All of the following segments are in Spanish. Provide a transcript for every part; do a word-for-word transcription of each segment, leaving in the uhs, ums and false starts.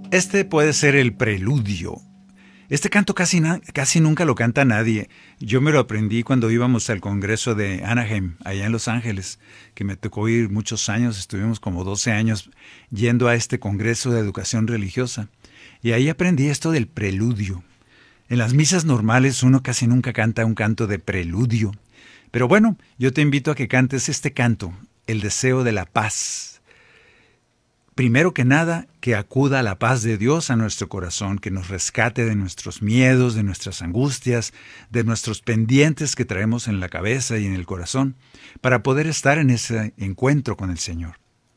Este puede ser el preludio. Este canto casi, na- casi nunca lo canta nadie. Yo me lo aprendí cuando íbamos al Congreso de Anaheim, allá en Los Ángeles, que me tocó ir muchos años, estuvimos como doce años yendo a este Congreso de Educación Religiosa. Y ahí aprendí esto del preludio. En las misas normales uno casi nunca canta un canto de preludio. Pero bueno, yo te invito a que cantes este canto, el deseo de la paz. Primero que nada, que acuda la paz de Dios a nuestro corazón, que nos rescate de nuestros miedos, de nuestras angustias, de nuestros pendientes que traemos en la cabeza y en el corazón, para poder estar en ese encuentro con el Señor.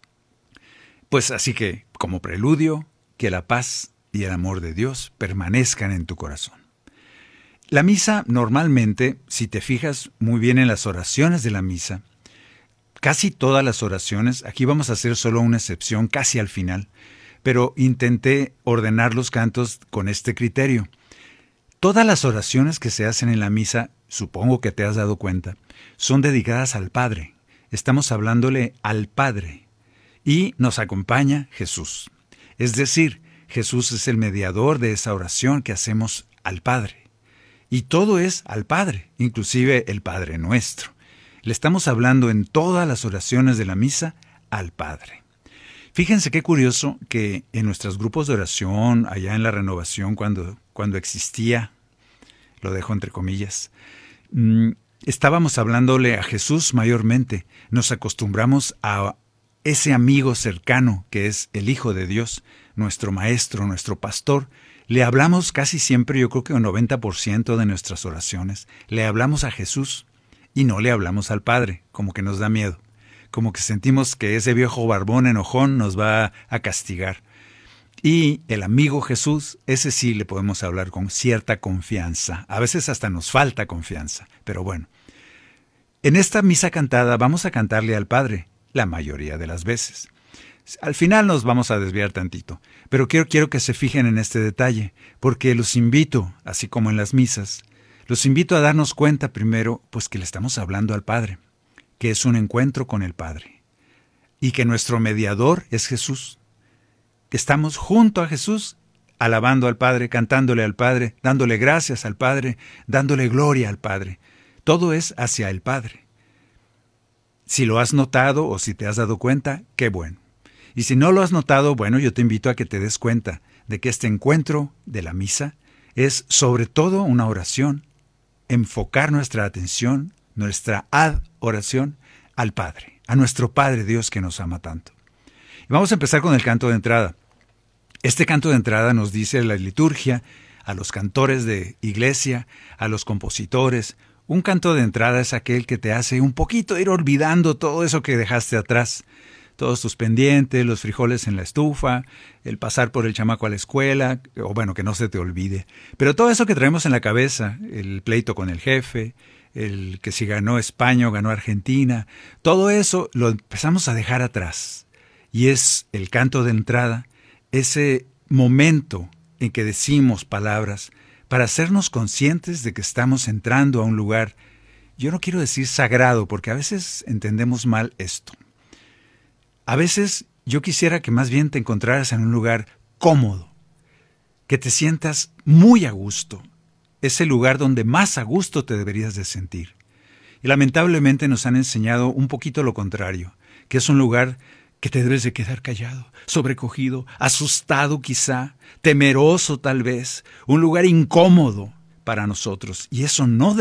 Pues así que, como preludio, que la paz y el amor de Dios permanezcan en tu corazón. La misa, normalmente, si te fijas muy bien en las oraciones de la misa, casi todas las oraciones, aquí vamos a hacer solo una excepción casi al final, pero intenté ordenar los cantos con este criterio. Todas las oraciones que se hacen en la misa, supongo que te has dado cuenta, son dedicadas al Padre. Estamos hablándole al Padre y nos acompaña Jesús. Es decir, Jesús es el mediador de esa oración que hacemos al Padre. Y todo es al Padre, inclusive el Padre Nuestro. Le estamos hablando en todas las oraciones de la misa al Padre. Fíjense qué curioso que en nuestros grupos de oración, allá en la Renovación, cuando, cuando existía, lo dejo entre comillas, mmm, estábamos hablándole a Jesús mayormente. Nos acostumbramos a ese amigo cercano que es el Hijo de Dios, nuestro Maestro, nuestro Pastor. Le hablamos casi siempre, yo creo que un noventa por ciento de nuestras oraciones, le hablamos a Jesús. Y no le hablamos al Padre, como que nos da miedo, como que sentimos que ese viejo barbón enojón nos va a castigar. Y el amigo Jesús, ese sí le podemos hablar con cierta confianza. A veces hasta nos falta confianza, pero bueno. En esta misa cantada vamos a cantarle al Padre, la mayoría de las veces. Al final nos vamos a desviar tantito, pero quiero, quiero que se fijen en este detalle, porque los invito, así como en las misas, los invito a darnos cuenta primero, pues que le estamos hablando al Padre, que es un encuentro con el Padre, y que nuestro mediador es Jesús, que estamos junto a Jesús, alabando al Padre, cantándole al Padre, dándole gracias al Padre, dándole gloria al Padre. Todo es hacia el Padre. Si lo has notado o si te has dado cuenta, qué bueno. Y si no lo has notado, bueno, yo te invito a que te des cuenta de que este encuentro de la misa es sobre todo una oración, enfocar nuestra atención, nuestra adoración al Padre, a nuestro Padre Dios que nos ama tanto. Y vamos a empezar con el canto de entrada. Este canto de entrada nos dice la liturgia, a los cantores de iglesia, a los compositores. Un canto de entrada es aquel que te hace un poquito ir olvidando todo eso que dejaste atrás. Todos tus pendientes, los frijoles en la estufa, el pasar por el chamaco a la escuela, o bueno, que no se te olvide. Pero todo eso que traemos en la cabeza, el pleito con el jefe, el que si ganó España o ganó Argentina, todo eso lo empezamos a dejar atrás. Y es el canto de entrada, ese momento en que decimos palabras para hacernos conscientes de que estamos entrando a un lugar, yo no quiero decir sagrado, porque a veces entendemos mal esto. A veces yo quisiera que más bien te encontraras en un lugar cómodo, que te sientas muy a gusto, ese lugar donde más a gusto te deberías de sentir. Y lamentablemente nos han enseñado un poquito lo contrario, que es un lugar que te debes de quedar callado, sobrecogido, asustado quizá, temeroso tal vez, un lugar incómodo para nosotros. Y eso no